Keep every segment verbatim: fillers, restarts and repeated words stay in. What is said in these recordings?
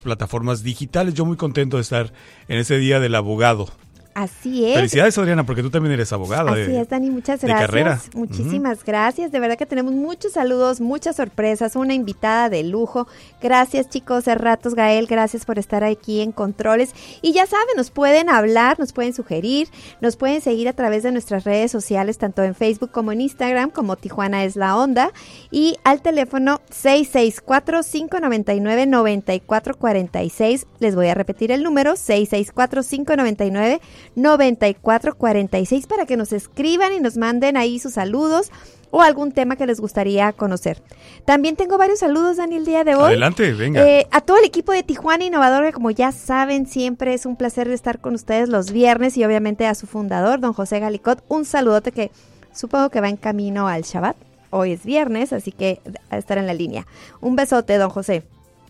plataformas digitales. Yo muy contento de estar en ese día del abogado. Así es. Felicidades, Adriana, porque tú también eres abogada. Así de, es, Dani, muchas de gracias. Carrera. Muchísimas uh-huh. gracias. De verdad que tenemos muchos saludos, muchas sorpresas, una invitada de lujo. Gracias, chicos, de Ratos Gael, gracias por estar aquí en Controles. Y ya saben, nos pueden hablar, nos pueden sugerir, nos pueden seguir a través de nuestras redes sociales, tanto en Facebook como en Instagram, como Tijuana es la onda. Y al teléfono seis seis cuatro, cinco nueve nueve, nueve cuatro cuatro seis. Les voy a repetir el número, seis seis cuatro, cinco nueve nueve, nueve cuatro cuatro seis, para que nos escriban y nos manden ahí sus saludos o algún tema que les gustaría conocer. También tengo varios saludos, Dani, el día de hoy. Adelante, venga. Eh, a todo el equipo de Tijuana Innovador, que como ya saben, siempre es un placer estar con ustedes los viernes, y obviamente a su fundador, don José Galicot, un saludote que supongo que va en camino al Shabbat. Hoy es viernes, así que a estar en la línea. Un besote, don José.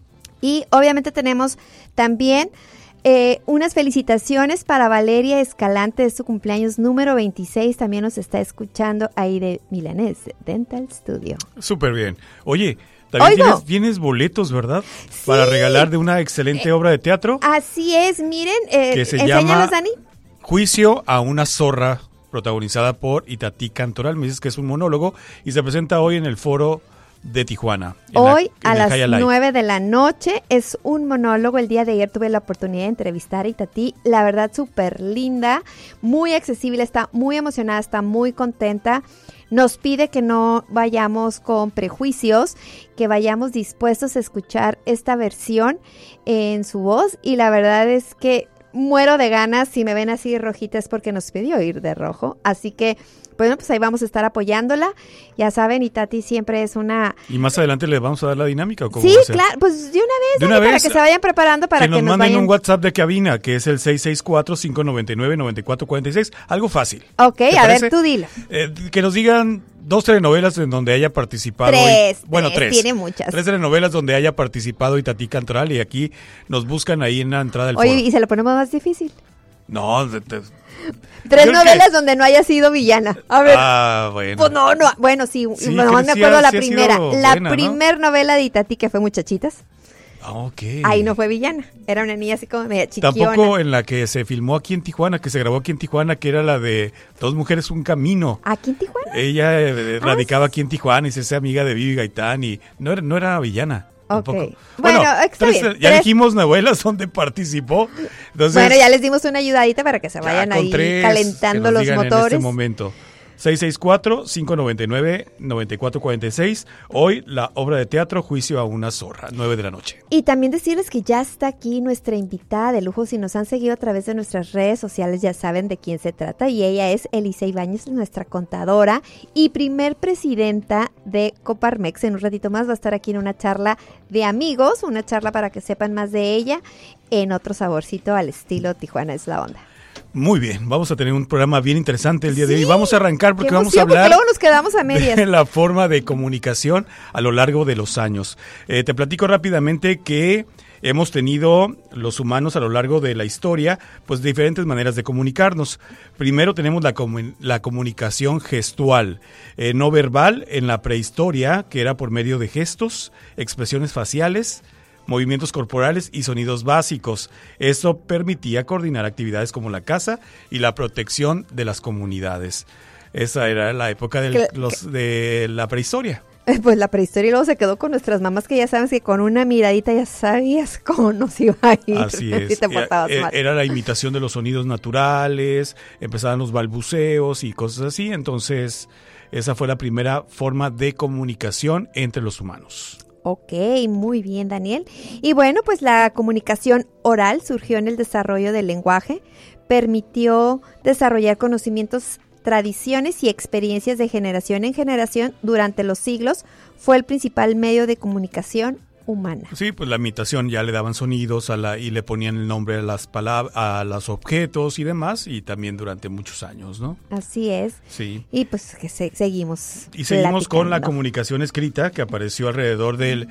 Y obviamente tenemos también Eh, unas felicitaciones para Valeria Escalante, de su cumpleaños número veintiséis. También nos está escuchando ahí de Milanés Dental Studio. Súper bien. Oye, también tienes, tienes boletos, ¿verdad? Sí. Para regalar de una excelente eh, obra de teatro. Así es, miren, eh, que se enséñanos, llama Dani. Juicio a una zorra, protagonizada por Itatí Cantoral. Me dices que es un monólogo y se presenta hoy en el Foro de Tijuana. Hoy la, a las nueve de la noche es un monólogo. El día de ayer tuve la oportunidad de entrevistar a Itatí, la verdad súper linda, muy accesible, está muy emocionada, está muy contenta. Nos pide que no vayamos con prejuicios, que vayamos dispuestos a escuchar esta versión en su voz, y la verdad es que muero de ganas. Si me ven así rojita es porque nos pidió ir de rojo, así que bueno, pues ahí vamos a estar apoyándola. Ya saben, Itatí siempre es una... ¿Y más adelante le vamos a dar la dinámica? ¿O cómo sí, va a ser? claro, pues de una vez, de una para vez, que se vayan preparando para que, que nos, nos manden vayan... un WhatsApp de cabina, que es el seis seis cuatro, cinco nueve nueve, nueve cuatro cuatro seis. Algo fácil. Ok, a ver, tú dilo. Eh, que nos digan dos telenovelas en donde haya participado. Tres. Y, bueno, tres. Tiene muchas. Tres telenovelas donde haya participado Itatí Cantoral, y aquí nos buscan ahí en la entrada del Oye, foro. ¿y se lo ponemos más difícil? No, de, de, Tres novelas que... donde no haya sido villana. A ver. Ah, bueno. Pues no, no, bueno, sí, sí nomás me acuerdo sí, la sí primera. La buena, primer ¿no? novela de Itatí, que fue Muchachitas. Ok. Ahí no fue villana, era una niña así como media chiquiona. Tampoco en la que se filmó aquí en Tijuana, que se grabó aquí en Tijuana, que era la de Dos Mujeres, Un Camino. ¿Aquí en Tijuana? Ella eh, ah, radicaba aquí en Tijuana y se hace amiga de Vivi Gaitán, y no era, no era villana. Ok. Tampoco. Bueno, bueno está tres, bien. Ya tres. dijimos novelas donde participó. Entonces, bueno, ya les dimos una ayudadita para que se vayan ahí tres, calentando los motores. En este momento. seis seis cuatro, cinco nueve nueve, nueve cuatro cuatro seis. Hoy la obra de teatro Juicio a una zorra, nueve de la noche. Y también decirles que ya está aquí nuestra invitada de lujo. Si nos han seguido a través de nuestras redes sociales ya saben de quién se trata, y ella es Elisa Ibáñez, nuestra contadora y primer presidenta de Coparmex. En un ratito más va a estar aquí en una charla de amigos, una charla para que sepan más de ella en otro saborcito al estilo Tijuana es la onda. Muy bien, vamos a tener un programa bien interesante el día sí, de hoy. Vamos a arrancar porque emoción, vamos a hablar porque luego nos quedamos a medias. de la forma de comunicación a lo largo de los años. Eh, te platico rápidamente que hemos tenido los humanos a lo largo de la historia pues diferentes maneras de comunicarnos. Primero tenemos la, comun- la comunicación gestual, eh, no verbal en la prehistoria, que era por medio de gestos, expresiones faciales, movimientos corporales y sonidos básicos. Eso permitía coordinar actividades como la caza y la protección de las comunidades. Esa era la época del, que, los, que, de la prehistoria. Pues la prehistoria luego se quedó con nuestras mamás, que ya sabes que con una miradita ya sabías cómo nos iba a ir. Así es. Si te portabas era, mal. Era la imitación de los sonidos naturales, empezaban los balbuceos y cosas así. Entonces, esa fue la primera forma de comunicación entre los humanos. Ok, muy bien, Daniel. Y bueno, pues la comunicación oral surgió en el desarrollo del lenguaje, permitió desarrollar conocimientos, tradiciones y experiencias de generación en generación durante los siglos. Fue el principal medio de comunicación humana. Sí, pues la imitación, ya le daban sonidos a la y le ponían el nombre a las palabras, a los objetos y demás, y también durante muchos años, ¿no? Así es. Sí. Y pues que se, seguimos Y seguimos platicando. con la comunicación escrita, que apareció alrededor del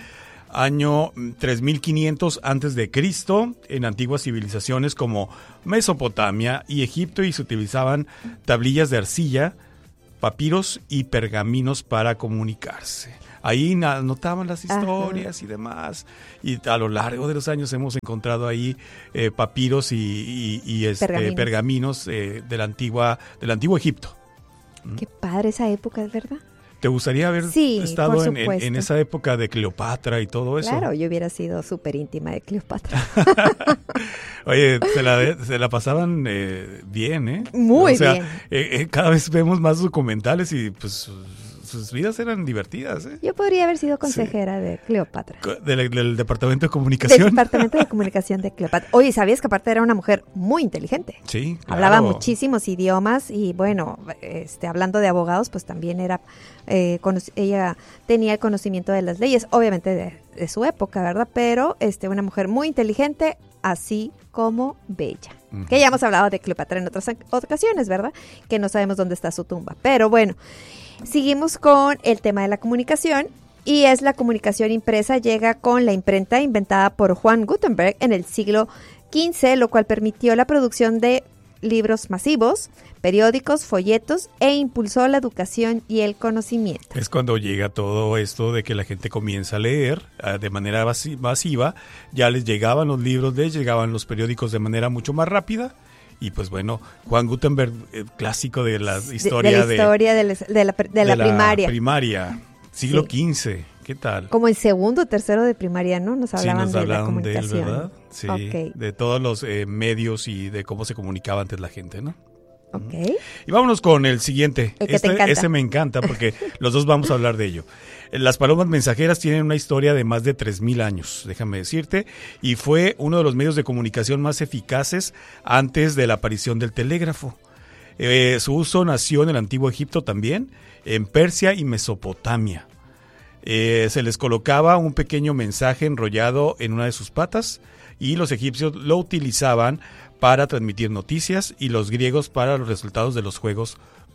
año tres mil quinientos antes de Cristo en antiguas civilizaciones como Mesopotamia y Egipto, y se utilizaban tablillas de arcilla, papiros y pergaminos para comunicarse. ahí anotaban las historias Ajá. y demás. Y a lo largo de los años hemos encontrado ahí eh, papiros y, y, y este, pergaminos, pergaminos eh, de la antigua, del antiguo Egipto. Qué padre esa época, ¿es verdad? ¿Te gustaría haber sí, estado en, en, en esa época de Cleopatra y todo eso? Claro, yo hubiera sido súper íntima de Cleopatra. Oye, se la, se la pasaban eh, bien, ¿eh? Muy o sea, bien. Eh, eh, cada vez vemos más documentales y pues sus vidas eran divertidas, ¿eh? Yo podría haber sido consejera sí. de Cleopatra. ¿Del, del Departamento de Comunicación? Del Departamento de Comunicación de Cleopatra. Oye, ¿sabías que aparte era una mujer muy inteligente? Sí, claro. Hablaba muchísimos idiomas y bueno, este, hablando de abogados, pues también era, eh, cono- ella tenía el conocimiento de las leyes, obviamente de, de su época, ¿verdad? Pero este, una mujer muy inteligente, así como bella. Uh-huh. Que ya hemos hablado de Cleopatra en otras ocasiones, ¿verdad? Que no sabemos dónde está su tumba. Pero bueno, seguimos con el tema de la comunicación y es la comunicación impresa. Llega con la imprenta inventada por Juan Gutenberg en el siglo quince, lo cual permitió la producción de libros masivos, periódicos, folletos e impulsó la educación y el conocimiento. Es cuando llega todo esto de que la gente comienza a leer uh, de manera masiva, ya les llegaban los libros, les llegaban los periódicos de manera mucho más rápida. Y pues bueno, Juan Gutenberg, el clásico de la historia de, de, la, historia de, de, de, la, de, de la primaria. primaria, siglo sí. quince, ¿qué tal? Como en segundo o tercero de primaria, ¿no? Nos hablaban, sí, nos de hablaban la comunicación. De él, ¿verdad? Sí, okay. de todos los eh, medios y de cómo se comunicaba antes la gente, ¿no? Ok. Y vámonos con el siguiente. El que este, te encanta. Ese me encanta porque los dos vamos a hablar de ello. Las palomas mensajeras tienen una historia de más de tres mil años, déjame decirte, y fue uno de los medios de comunicación más eficaces antes de la aparición del telégrafo. Eh, su uso nació en el antiguo Egipto también, en Persia y Mesopotamia. Eh, se les colocaba un pequeño mensaje enrollado en una de sus patas y los egipcios lo utilizaban para transmitir noticias y los griegos para los resultados de los Juegos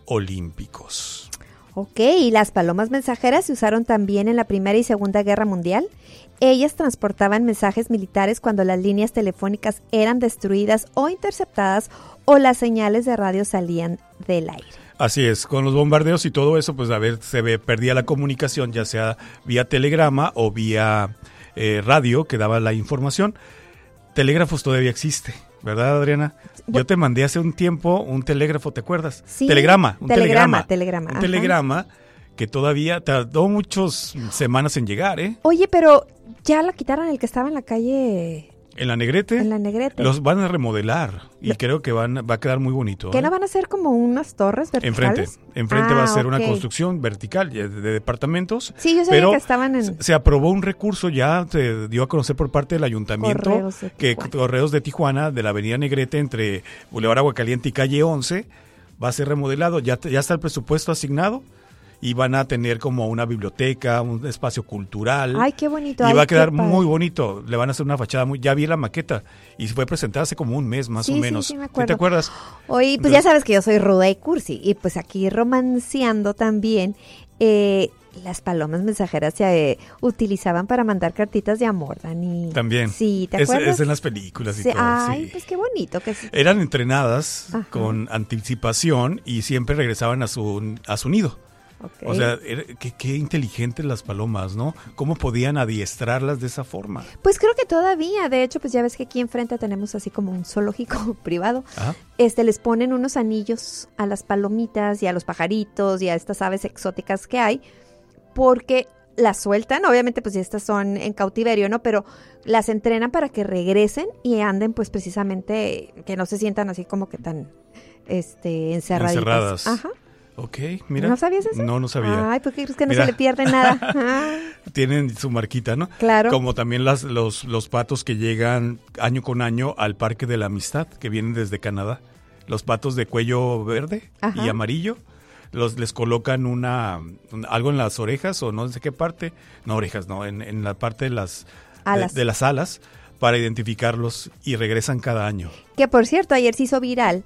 Olímpicos. Ok, y las palomas mensajeras se usaron también en la Primera y Segunda Guerra Mundial. Ellas transportaban mensajes militares cuando las líneas telefónicas eran destruidas o interceptadas o las señales de radio salían del aire. Así es, con los bombardeos y todo eso, pues a ver, se ve, perdía la comunicación, ya sea vía telegrama o vía eh, radio que daba la información. Telégrafos todavía existe, ¿verdad, Adriana? Yo te mandé hace un tiempo un telégrafo, ¿te acuerdas? Sí, telegrama, un telegrama. telegrama un ajá. telegrama que todavía tardó muchas semanas en llegar, ¿eh? Oye, pero ya la quitaron el que estaba en la calle... En la Negrete. En la Negrete. Los van a remodelar y Lo, creo que van va a quedar muy bonito. ¿Que ¿eh? no van a ser como unas torres verticales? Enfrente, enfrente ah, va a ser okay. una construcción vertical de, de departamentos. Sí, yo sabía pero que estaban en... Se aprobó un recurso, ya se dio a conocer por parte del ayuntamiento, Correos de que Correos de Tijuana, de la avenida Negrete, entre Boulevard Aguacaliente y Calle once, va a ser remodelado, ya, ya está el presupuesto asignado. Y van a tener como una biblioteca, un espacio cultural. Ay, qué bonito. Y Ay, va a quedar muy muy bonito. Le van a hacer una fachada muy... Ya vi la maqueta y fue presentada hace como un mes más sí, o menos. Sí, sí, me acuerdo. ¿Te acuerdas? Oye, pues Entonces, ya sabes que yo soy ruda y cursi. Y pues aquí romanceando también, eh, las palomas mensajeras se eh, utilizaban para mandar cartitas de amor, Dani. También. Sí, ¿te acuerdas? Es, es en las películas y sí, todo. Ay, sí. pues qué bonito. Que sí. Eran entrenadas Ajá. con anticipación y siempre regresaban a su, a su nido. Okay. O sea, era, qué, qué inteligentes las palomas, ¿no? ¿Cómo podían adiestrarlas de esa forma? Pues creo que todavía, de hecho, pues ya ves que aquí enfrente tenemos así como un zoológico privado. ¿Ah? Este, les ponen unos anillos a las palomitas y a los pajaritos y a estas aves exóticas que hay, porque las sueltan, obviamente pues estas son en cautiverio, ¿no? Pero las entrenan para que regresen y anden pues precisamente, que no se sientan así como que tan este, encerraditas. Encerradas. Ajá. Ok, mira. ¿No sabías eso? No, no sabía. Ay, ¿por qué crees que no mira. se le pierde nada? Tienen su marquita, ¿no? Claro. Como también las, los, los patos que llegan año con año al Parque de la Amistad, que vienen desde Canadá. Los patos de cuello verde Ajá. y amarillo, los les colocan una, un, algo en las orejas o no sé qué parte. No, orejas, no, en, en la parte de las alas. De, de las alas para identificarlos y regresan cada año. Que por cierto, ayer se hizo viral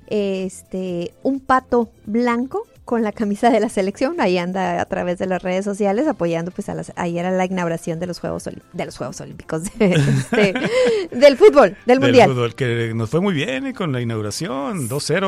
este un pato blanco con la camisa de la selección, ahí anda a través de las redes sociales apoyando pues a las, ayer a la inauguración de los Juegos de los Juegos Olímpicos de, este, del fútbol, del, del Mundial. Fútbol, que nos fue muy bien eh, con la inauguración, dos cero.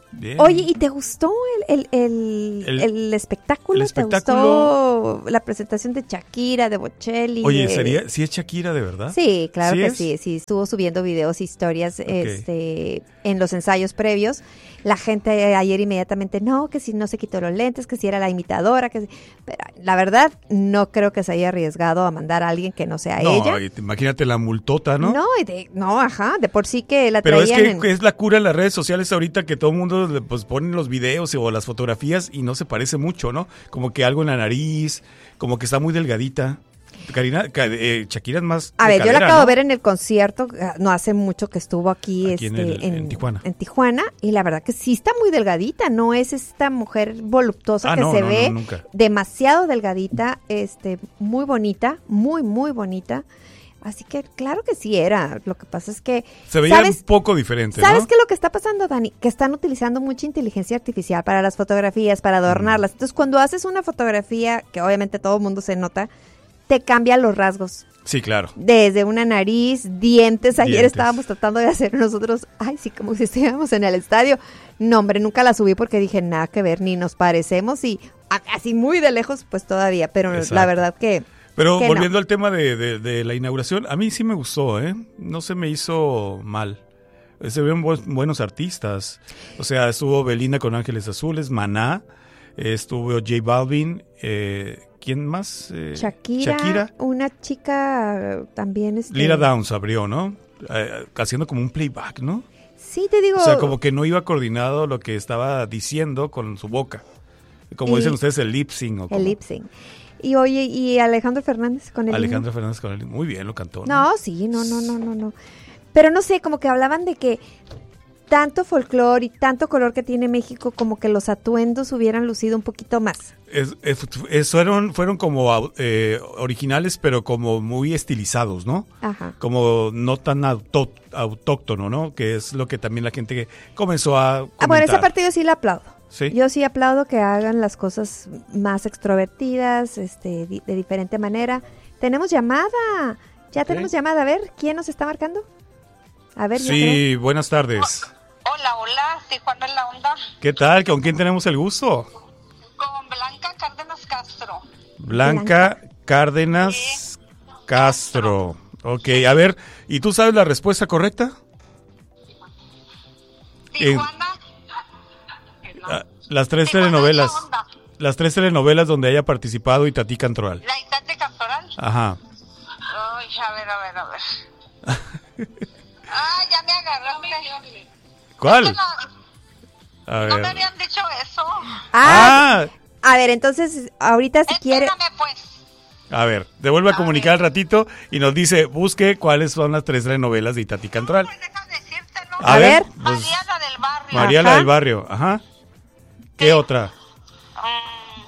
Bien. Oye, ¿y te gustó el, el, el, El- el espectáculo? el espectáculo- ¿Te gustó la presentación de Shakira, de Bocelli? Oye, de- sería, ¿sí es Shakira de verdad? Sí, claro ¿Sí que es? sí, sí, estuvo subiendo videos, historias, este, en los ensayos previos. La gente ayer inmediatamente, no, que si no se quitó los lentes, que si era la imitadora, que si... Pero la verdad, no creo que se haya arriesgado a mandar a alguien que no sea No, ella. y te- imagínate la multota, ¿no? No, y de- no, ajá, de por sí que la Pero es traían que en- es la cura en las redes sociales ahorita que todo el mundo le, pues ponen los videos o las fotografías y no se parece mucho, ¿no? Como que algo en la nariz, como que está muy delgadita. Karina, Ka- eh, Shakira es más A de ver, yo la cadera, acabo ¿no? de ver en el concierto, ah, no hace mucho que estuvo aquí, Aquí en este, el- en Tijuana. en Tijuana, y la verdad que sí está muy delgadita, no es esta mujer voluptuosa Ah, que no, se no, ve, no, nunca. demasiado delgadita, este, muy bonita, muy, muy bonita. Así que claro que sí era, lo que pasa es que... Se veía ¿sabes? un poco diferente, ¿Sabes ¿no? qué es lo que está pasando, Dani? Que están utilizando mucha inteligencia artificial para las fotografías, para adornarlas. Entonces, cuando haces una fotografía, que obviamente todo el mundo se nota, te cambia los rasgos. Sí, claro. Desde una nariz, dientes. Ayer Dientes. estábamos tratando de hacer nosotros, ay, sí, como si estuviéramos en el estadio. No, hombre, nunca la subí porque dije, nada que ver, ni nos parecemos. Y a- así muy de lejos, pues todavía. Pero Exacto. la verdad que... Pero que no. volviendo al tema de, de- de la inauguración, a mí sí me gustó, ¿eh? No se me hizo mal. Se ven bu- buenos artistas. O sea, estuvo Belinda con Ángeles Azules, Maná, eh, estuvo J Balvin, eh, ¿quién más? Eh, Shakira, Shakira. una chica eh, también... Este, Lira Downs abrió, ¿no? Eh, haciendo como un playback, ¿no? Sí, te digo... O sea, como que no iba coordinado lo que estaba diciendo con su boca. Como Y- dicen ustedes, el lip sync. O como el lip sync. Y oye, y Alejandro Fernández con el himno? Alejandra Fernández con el muy bien lo cantó. No, sí, no, no, no, no, no. Pero no sé, como que hablaban de que tanto folclore y tanto color que tiene México, como que los atuendos hubieran lucido un poquito más. Es, es- es- fueron, fueron como eh, originales, pero como muy estilizados, ¿no? Ajá. Como no tan auto- autóctono, ¿no? Que es lo que también la gente comenzó a comentar. Ah, bueno, ese partido sí le aplaudo. ¿Sí? Yo sí aplaudo que hagan las cosas más extrovertidas, este, di- de diferente manera. Tenemos llamada, ya tenemos llamada. A ver, ¿quién nos está marcando? A ver, ya creo. Sí, buenas tardes. Hola, hola, Tijuana en la onda, ¿Qué tal? ¿Con quién tenemos el gusto? con Blanca Cárdenas Castro. Blanca Cárdenas Castro. Ok, a ver, ¿y tú sabes la respuesta correcta? Tijuana, Ah, las tres Tijuana telenovelas. en la onda. Las tres telenovelas donde haya participado Itatí Cantoral. La Itate Cantoral. Ajá. Ay, a ver, a ver, a ver. Ah, ya me agarraste. ¿Cuál? Es que no, A no me ver. habían dicho eso. Ah, Ah, a ver, entonces, ahorita si quiere... Espérame, pues. a ver, devuelve a A comunicar al ver. ratito y nos dice, busque cuáles son las tres telenovelas de Itatí Cantoral. Pues deja decírtelo. A, A ver, ver. pues, María, la del barrio. María la Ajá. del barrio, ajá. ¿Qué otra? Mm.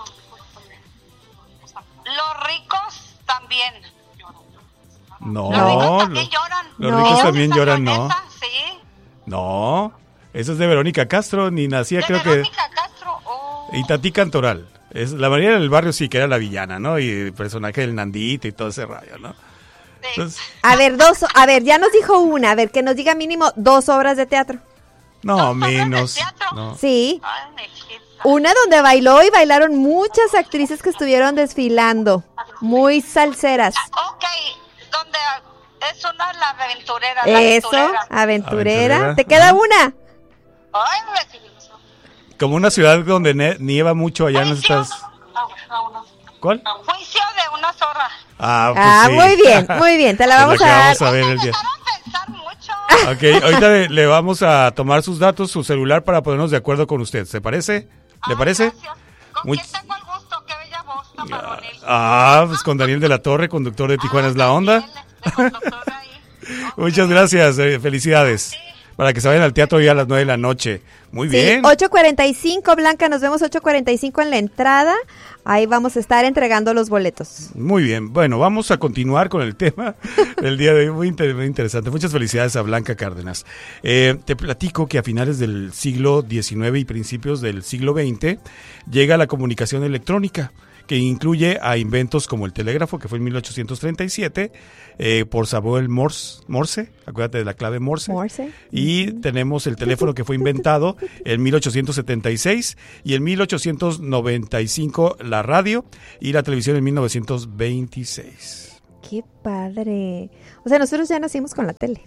Los ricos también. No, Los ricos lo- también lloran. los No. ricos ¿Esa también ¿Salió lloran, en no. esa? Sí. No, eso es de Verónica Castro, ni nacía, De creo que... Verónica Castro. Oh. Itatí Cantoral. Es, la María del barrio sí que era la villana, ¿no? Y el personaje del Nandito y todo ese rayo, ¿no? Sí. Entonces, A ver, dos, a ver, ya nos dijo una, a ver, que nos diga mínimo dos obras de teatro. no, ¿Dos obras de menos. teatro? No. Sí, Ay, mijita. una donde bailó y bailaron muchas actrices que estuvieron desfilando, muy salseras. Ok, donde es una la aventurera. La Eso, aventurera. aventurera. Aventurera, ¿Te queda ajá. una? Ay, me- Como una ciudad donde ne- nieva mucho allá en Juicio. estas... ¿Cuál? Juicio de una zorra. Ah, pues Ah, sí. muy bien, muy bien, te la Pues vamos que a dar. vamos a ver Me el día. dejaron pensar mucho. Ok, ahorita le, le vamos a tomar sus datos, su celular para ponernos de acuerdo con usted. ¿Se parece? ¿Le Ay, parece? gracias. ¿Con Muy- quién tengo el gusto? Qué bella voz, tan varonil. Ah, pues con Daniel de la Torre, conductor de Tijuana es la onda. Daniel, de conductor ahí. Ok. Muchas gracias, eh, felicidades. Sí. Para que se vayan al teatro ya a las nueve de la noche. Muy Sí, bien. ocho cuarenta y cinco, Blanca, nos vemos ocho cuarenta y cinco en la entrada. Ahí vamos a estar entregando los boletos. Muy bien. Bueno, vamos a continuar con el tema del día de hoy. Muy, inter- muy interesante. Muchas felicidades a Blanca Cárdenas. Eh, te platico que a finales del siglo diecinueve y principios del siglo veinte llega la comunicación electrónica, que incluye a inventos como el telégrafo, que fue en mil ochocientos treinta y siete, eh, por Samuel Morse, Morse, acuérdate de la clave Morse. Morse. Y uh-huh. tenemos el teléfono que fue inventado en mil ochocientos setenta y seis y en mil ochocientos noventa y cinco la radio y la televisión en mil novecientos veintiséis. ¡Qué padre! O sea, nosotros ya nacimos con la tele.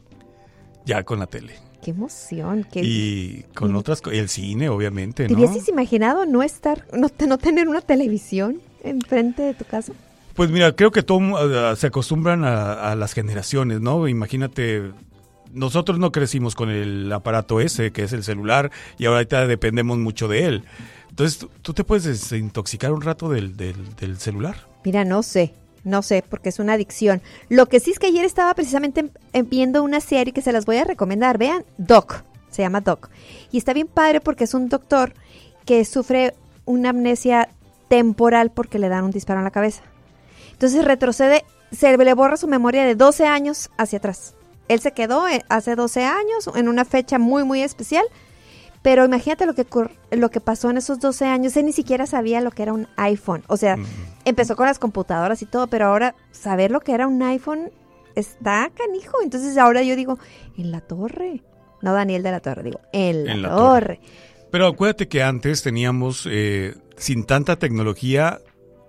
Ya con la tele. ¡Qué emoción! Qué... Y con y... otras cosas, el cine, obviamente, ¿Te ¿no? hubieses imaginado no estar, no, no tener una televisión enfrente de tu casa? Pues mira, creo que todo uh, se acostumbran a, a las generaciones, ¿no? Imagínate, nosotros no crecimos con el aparato ese, que es el celular, y ahorita dependemos mucho de él. Entonces, ¿tú te puedes desintoxicar un rato del, del, del celular? Mira, no sé. No sé, porque es una adicción. Lo que sí es que ayer estaba precisamente viendo una serie que se las voy a recomendar. Vean, Doc, se llama Doc. Y está bien padre porque es un doctor que sufre una amnesia temporal porque le dan un disparo en la cabeza. Entonces retrocede, se le borra su memoria de doce años hacia atrás. Él se quedó hace doce años en una fecha muy, muy especial. Pero imagínate lo que lo que pasó en esos doce años. Él ni siquiera sabía lo que era un iPhone. O sea, mm. empezó con las computadoras y todo, pero ahora saber lo que era un iPhone está canijo. Entonces ahora yo digo, en la torre. No Daniel de la Torre, digo, en la, en la torre. torre. Pero acuérdate que antes teníamos, eh, sin tanta tecnología,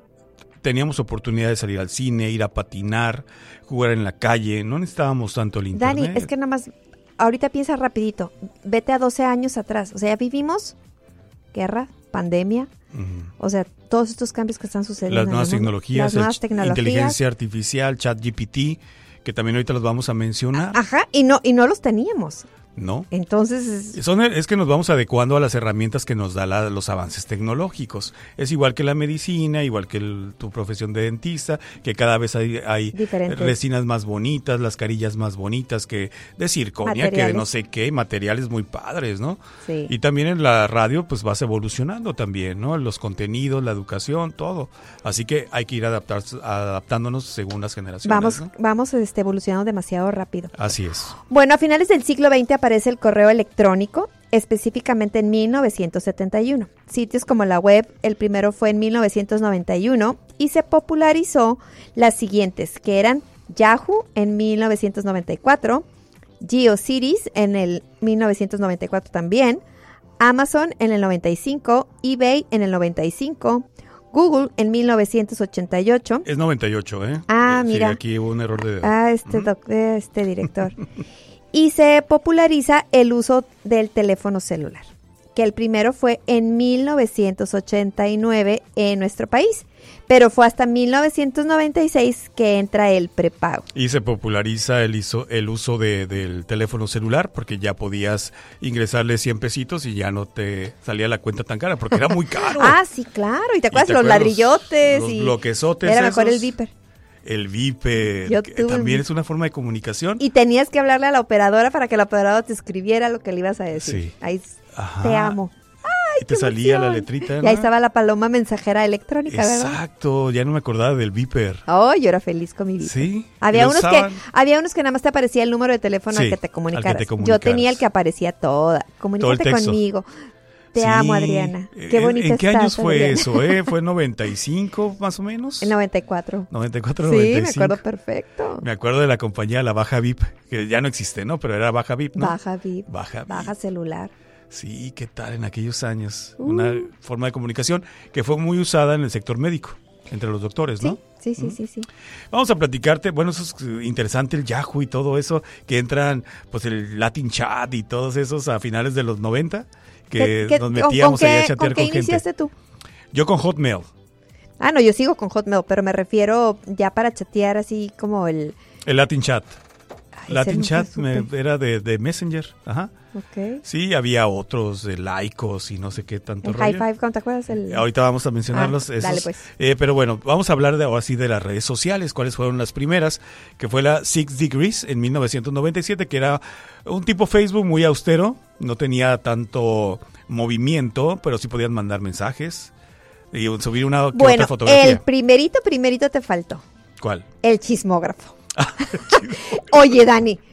teníamos oportunidad de salir al cine, ir a patinar, jugar en la calle. No necesitábamos tanto el internet. Dani, es que nada más... Ahorita piensa rapidito, vete a doce años atrás, o sea, ya vivimos guerra, pandemia, uh-huh. o sea, todos estos cambios que están sucediendo. Las nuevas tecnologías, las nuevas tecnologías, inteligencia artificial, ChatGPT, que también ahorita los vamos a mencionar. Ajá, y no, y no los teníamos. No. Entonces es... Son, es que nos vamos adecuando a las herramientas que nos da la, los avances tecnológicos. Es igual que la medicina, igual que el, tu profesión de dentista, que cada vez hay, hay resinas más bonitas, las carillas más bonitas, que de circonia, que de no sé qué, materiales muy padres, ¿no? Sí. Y también en la radio pues vas evolucionando también, ¿no? Los contenidos, la educación, todo. Así que hay que ir adaptar, adaptándonos según las generaciones. Vamos, ¿no? vamos este, evolucionando demasiado rápido. Así es. Bueno, a finales del siglo veinte aparece el correo electrónico, específicamente en mil novecientos setenta y uno. Sitios como la web, el primero fue en mil novecientos noventa y uno y se popularizó las siguientes, que eran Yahoo en mil novecientos noventa y cuatro, GeoCities en el mil novecientos noventa y cuatro también, Amazon en el noventa y cinco, eBay en el noventa y cinco, Google en mil novecientos ochenta y ocho. Es noventa y ocho, ¿eh? Ah, sí, mira. Aquí hubo un error de... Ah, este, ¿Mm? doc, este director. Y se populariza el uso del teléfono celular, que el primero fue en mil novecientos ochenta y nueve en nuestro país, pero fue hasta mil novecientos noventa y seis que entra el prepago. Y se populariza el, iso, el uso de, del teléfono celular, porque ya podías ingresarle cien pesitos y ya no te salía la cuenta tan cara, porque era muy caro. Ah, sí, claro, y te acuerdas ¿Y te los acuerdas ladrillotes. Los, y los bloquezotes era mejor esos? el Viper. El Viper, Yo que tuve también un... es una forma de comunicación. Y tenías que hablarle a la operadora para que la operadora te escribiera lo que le ibas a decir. Sí. Ahí, Ajá. Te amo. Y te salía la letrita, ¿no? Y ahí estaba la paloma mensajera electrónica, ¿verdad? Exacto, ya no me acordaba del Viper. Oh, yo era feliz con mi Viper. Sí. Había unos que había unos que nada más te aparecía el número de teléfono sí, al que te comunicaras. al que te comunicaras. Yo tenía el que aparecía toda. Comunícate conmigo. Te sí. amo, Adriana. Qué bonita ¿En qué estás, años fue Adriana? eso? ¿eh? ¿Fue noventa y cinco más o menos? En noventa y cuatro. noventa y cuatro, noventa y cinco. Sí, me acuerdo perfecto. Me acuerdo de la compañía La Baja V I P, que ya no existe, ¿no? Pero era Baja V I P, ¿no? Baja V I P. Baja V I P. Baja celular. Sí, ¿qué tal en aquellos años? Uh. Una forma de comunicación que fue muy usada en el sector médico, entre los doctores, ¿no? Sí, sí, sí, ¿Mm? sí, sí. Vamos a platicarte, bueno, eso es interesante, el Yahoo y todo eso, que entran, pues el Latin Chat y todos esos a finales de los noventa, que ¿Qué, qué, nos metíamos con, con ahí a qué, chatear con, con qué gente. iniciaste tú? Yo con Hotmail. Ah, no, yo sigo con Hotmail, pero me refiero ya para chatear así como el... El Latin Chat. Ay, Latin Chat me me, era de, de Messenger, ajá. Okay. Sí, había otros de Laicos y no sé qué tanto el rollo. High Five, ¿cómo te acuerdas? El... Ahorita vamos a mencionarlos. Ah, esos. dale, pues. Eh, pero bueno, vamos a hablar de ahora sí de las redes sociales. ¿Cuáles fueron las primeras? Que fue la Six Degrees en mil novecientos noventa y siete, que era un tipo Facebook muy austero. No tenía tanto movimiento, pero sí podían mandar mensajes y subir una que bueno, otra fotografía. El primerito, primerito te faltó. ¿Cuál? El chismógrafo. Oye, Dani,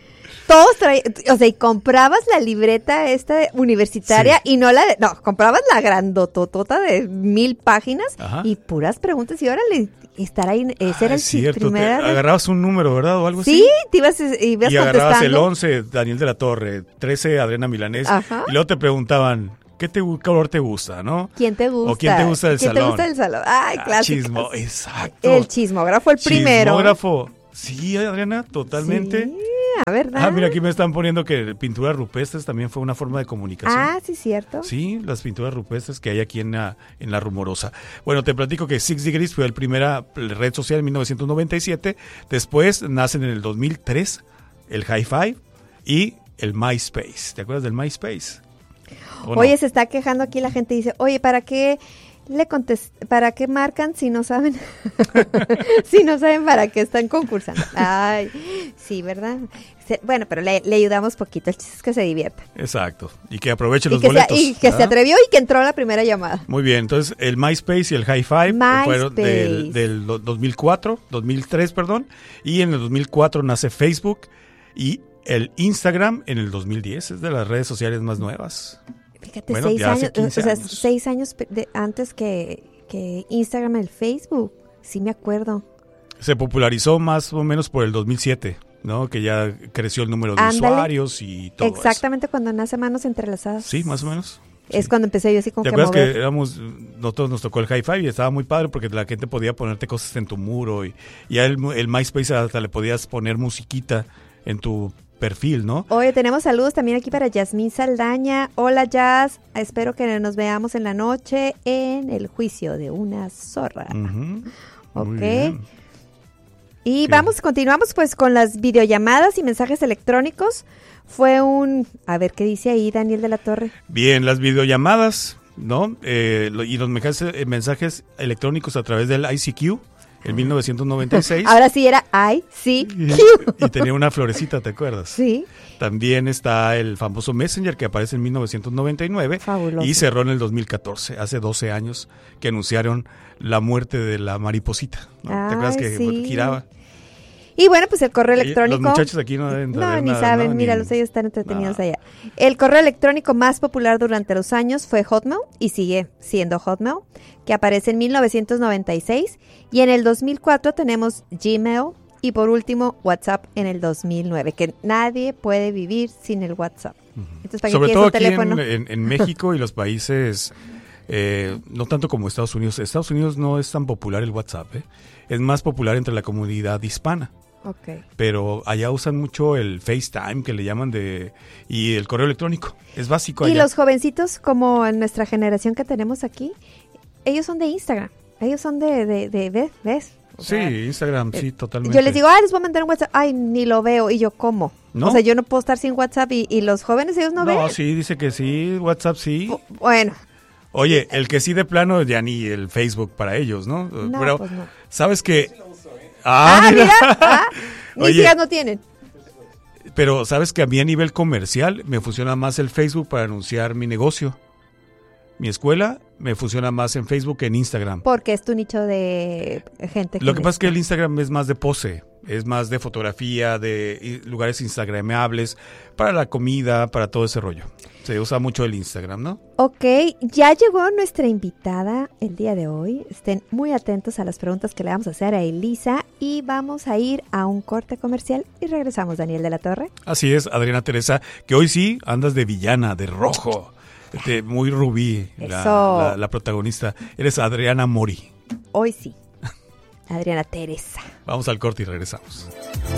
todos traían, o sea, y comprabas la libreta esta universitaria sí. y no la, de, no, comprabas la grandototota de mil páginas Ajá. y puras preguntas y órale, estar ahí, ese ah, era el cierto, primer... agarrabas un número, ¿verdad? O algo sí, así. Sí, te ibas, ibas y agarrabas el once, Daniel de la Torre, trece, Adriana Milanés, Ajá. y luego te preguntaban... ¿Qué te, color te gusta, no? ¿Quién te gusta? ¿O quién te gusta del ¿Quién salón? ¿Quién te gusta del salón? Ay, clásico. Chismo, exacto. El chismógrafo, el primero. Chismógrafo. Sí, Adriana, totalmente. Sí, a verdad. Ah, mira, aquí me están poniendo que pinturas rupestres también fue una forma de comunicación. Ah, sí, cierto. Sí, las pinturas rupestres que hay aquí en la, en la Rumorosa. Bueno, te platico que Six Degrees fue la primera red social en mil novecientos noventa y siete. Después nacen en el dos mil tres el Hi-Fi y el MySpace. ¿Te acuerdas del MySpace? Oye, no? Se está quejando aquí la gente, dice, oye, ¿para qué le contest ¿para qué marcan si no saben? si no saben para qué están concursando. Ay, sí, ¿verdad? Se, bueno, pero le, le ayudamos poquito, el chiste es que se divierta. Exacto, y que aproveche los y que boletos. Se, y que ¿verdad? Se atrevió y que entró a la primera llamada. Muy bien, entonces el MySpace y el Hi-Fi fueron del, del dos mil cuatro, dos mil tres, perdón, y en el dos mil cuatro nace Facebook y el Instagram en el dos mil diez, es de las redes sociales más nuevas. Fíjate, bueno, seis años, o sea, años. seis años de, antes que, que Instagram, el Facebook, sí me acuerdo. Se popularizó más o menos por el dos mil siete, ¿no? Que ya creció el número de Ándale. usuarios y todo Exactamente eso. cuando nace Manos Entrelazadas. Sí, más o menos. Es sí. cuando empecé yo así como ¿Te que acuerdas mover? que éramos, nosotros nos tocó el Hi-Fi y estaba muy padre porque la gente podía ponerte cosas en tu muro y, y ya el, el MySpace hasta le podías poner musiquita en tu perfil, ¿no? Oye, tenemos saludos también aquí para Yasmín Saldaña. Hola, Jazz. Espero que nos veamos en la noche en el juicio de una zorra. Uh-huh. Ok. Muy bien. Y ¿Qué? vamos, continuamos pues con las videollamadas y mensajes electrónicos. Fue un... A ver, ¿qué dice ahí Daniel de la Torre? Bien, las videollamadas, ¿no? Eh, lo, y los mensajes, mensajes electrónicos a través del I C Q. En mil novecientos noventa y seis. Ahora sí era I C Q. Y, y tenía una florecita, ¿te acuerdas? Sí. También está el famoso Messenger que aparece en mil novecientos noventa y nueve. Fabuloso. Y cerró en el dos mil catorce, hace doce años, que anunciaron la muerte de la mariposita, ¿no? Ay, ¿Te acuerdas que sí. giraba? Y bueno, pues el correo electrónico... Los muchachos aquí no deben No, saber ni nada, saben, ¿no? míralos, Ni... ellos están entretenidos no. allá. El correo electrónico más popular durante los años fue Hotmail y sigue siendo Hotmail, que aparece en mil novecientos noventa y seis. Y en el dos mil cuatro tenemos Gmail y por último WhatsApp en el dos mil nueve, que nadie puede vivir sin el WhatsApp. Entonces, ¿para Sobre qué todo quieres un aquí teléfono? en, en, en México y los países, eh, no tanto como Estados Unidos. Estados Unidos no es tan popular el WhatsApp, ¿eh? Es más popular entre la comunidad hispana. Okay. Pero allá usan mucho el FaceTime, que le llaman, de y el correo electrónico. Es básico Y allá. los jovencitos, como en nuestra generación que tenemos aquí, ellos son de Instagram. Ellos son de, de, de ¿ves? ¿Ves? O Sí, sea, Instagram, sí, eh, totalmente. Yo les digo, ay, les voy a mandar un WhatsApp. Ay, ni lo veo. Y yo, ¿cómo? ¿No? O sea, yo no puedo estar sin WhatsApp y, y los jóvenes, ellos no, ven. No, sí, dice que sí, WhatsApp sí. Bu- Bueno, Oye, el que sí de plano, ya ni el Facebook para ellos, ¿no? no, Pero, pues no. ¿sabes qué? Ah, Ah, mira, mira. ah, mis Oye, hijas no tienen. pero ¿sabes que a mí a nivel comercial me funciona más el Facebook para anunciar mi negocio? Mi escuela me funciona más en Facebook que en Instagram. Porque es tu nicho de gente. Lo que pasa es que el Instagram es más de pose, es más de fotografía, de i- lugares instagramables, para la comida, para todo ese rollo. Se usa mucho el Instagram, ¿no? Ok, ya llegó nuestra invitada el día de hoy. Estén muy atentos a las preguntas que le vamos a hacer a Elisa y vamos a ir a un corte comercial y regresamos, Daniel de la Torre. Así es, Adriana Teresa, que hoy sí andas de villana, de rojo, de muy rubí, la, Eso. la, la protagonista. Eres Adriana Mori. Hoy sí. Adriana Teresa. Vamos al corte y regresamos.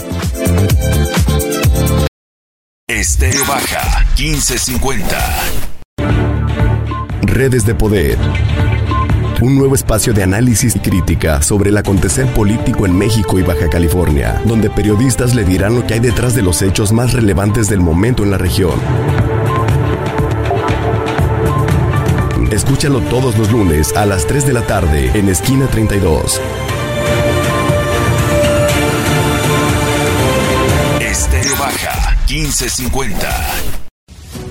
Estéreo Baja quince cincuenta. Redes de Poder. Un nuevo espacio de análisis y crítica sobre el acontecer político en México y Baja California, donde periodistas le dirán lo que hay detrás de los hechos más relevantes del momento en la región. Escúchalo todos los lunes a las tres de la tarde en Esquina treinta y dos. Estéreo Baja quince cincuenta.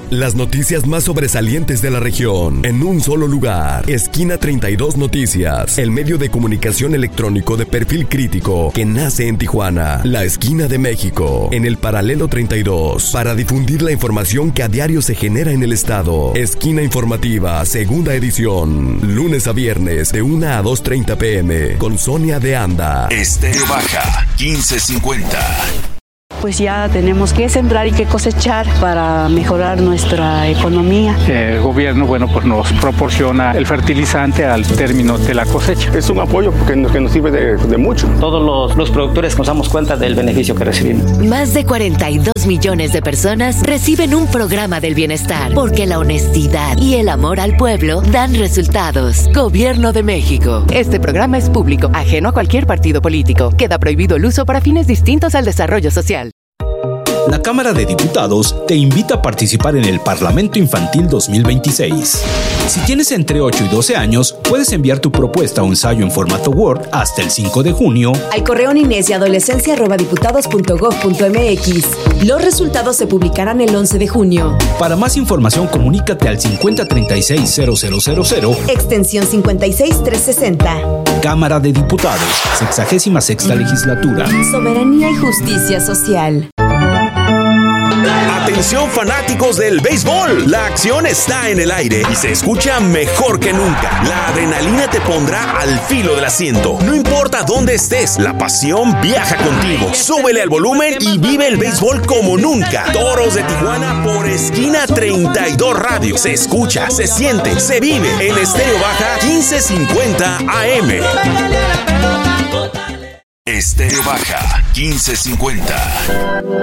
Las noticias más sobresalientes de la región en un solo lugar. Esquina treinta y dos Noticias, el medio de comunicación electrónico de perfil crítico que nace en Tijuana, la esquina de México, en el paralelo treinta y dos, para difundir la información que a diario se genera en el estado. Esquina informativa, segunda edición, lunes a viernes de una a dos treinta pm, con Sonia de Anda. Estéreo Baja, quince cincuenta. Pues ya tenemos que sembrar y que cosechar para mejorar nuestra economía. El gobierno, bueno, pues nos proporciona el fertilizante al término de la cosecha. Es un apoyo porque nos, que nos sirve de, de mucho. Todos los, los productores nos damos cuenta del beneficio que recibimos. Más de cuarenta y dos millones de personas reciben un programa del bienestar, porque la honestidad y el amor al pueblo dan resultados. Gobierno de México. Este programa es público, ajeno a cualquier partido político. Queda prohibido el uso para fines distintos al desarrollo social. La Cámara de Diputados te invita a participar en el Parlamento Infantil dos mil veintiséis. Si tienes entre ocho y doce años, puedes enviar tu propuesta o ensayo en formato Word hasta el cinco de junio al correo niñez y adolescencia arroba diputados punto gob punto mx. Los resultados se publicarán el once de junio. Para más información, comunícate al cincuenta treinta y seis cero cero cero cero, extensión cincuenta y seis trescientos sesenta. Cámara de Diputados, sexagésima sexta legislatura. Soberanía y justicia social. Atención fanáticos del béisbol, la acción está en el aire y se escucha mejor que nunca. La adrenalina te pondrá al filo del asiento. No importa dónde estés, la pasión viaja contigo. Súbele al volumen y vive el béisbol como nunca. Toros de Tijuana por Esquina treinta y dos Radio. Se escucha, se siente, se vive en Estéreo Baja quince cincuenta A M. Estéreo Baja quince cincuenta.